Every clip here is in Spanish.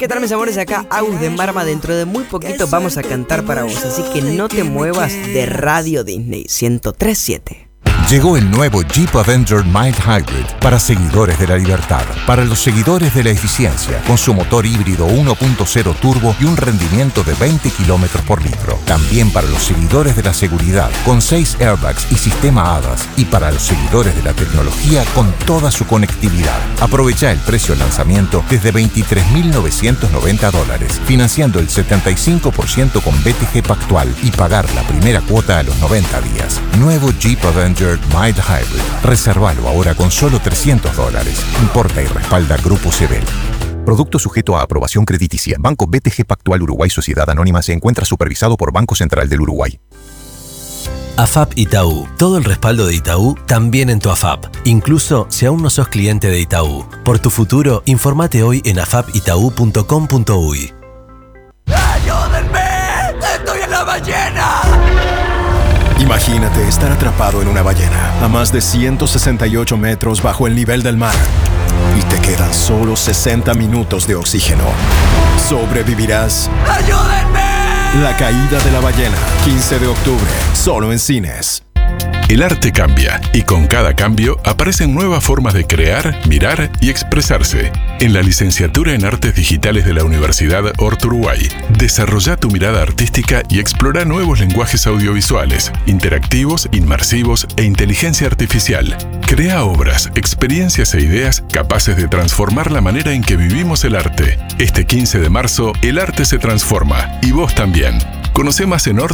¿Qué tal, mis amores? Acá Agus de Marma. Dentro de muy poquito vamos a cantar para vos, así que no te muevas de Radio Disney 103.7. Llegó el nuevo Jeep Avenger Mild Hybrid para seguidores de la libertad, para los seguidores de la eficiencia, con su motor híbrido 1.0 turbo y un rendimiento de 20 km por litro. También para los seguidores de la seguridad, con 6 airbags y sistema ADAS. Y para los seguidores de la tecnología, con toda su conectividad. Aprovecha el precio de lanzamiento desde $23.990, financiando el 75% con BTG Pactual y pagar la primera cuota a los 90 días. Nuevo Jeep Avenger Mild Hybrid. Reservalo ahora con solo $300. Importa y respalda Grupo Sebel. Producto sujeto a aprobación crediticia. Banco BTG Pactual Uruguay Sociedad Anónima se encuentra supervisado por Banco Central del Uruguay. AFAP Itaú. Todo el respaldo de Itaú también en tu AFAP. Incluso si aún no sos cliente de Itaú. Por tu futuro, informate hoy en afapitau.com.uy. ¡Ayúdenme! ¡Estoy en la ballena! Imagínate estar atrapado en una ballena a más de 168 metros bajo el nivel del mar y te quedan solo 60 minutos de oxígeno. ¿Sobrevivirás? ¡Ayúdenme! La caída de la ballena, 15 de octubre, solo en cines. El arte cambia y con cada cambio aparecen nuevas formas de crear, mirar y expresarse. En la licenciatura en Artes Digitales de la Universidad Hort Uruguay, desarrolla tu mirada artística y explora nuevos lenguajes audiovisuales, interactivos, inmersivos e inteligencia artificial. Crea obras, experiencias e ideas capaces de transformar la manera en que vivimos el arte. Este 15 de marzo, el arte se transforma y vos también. Conoce más en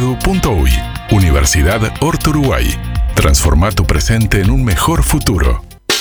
hort.edu.uy. Universidad Hort Uruguay. Transforma tu presente en un mejor futuro.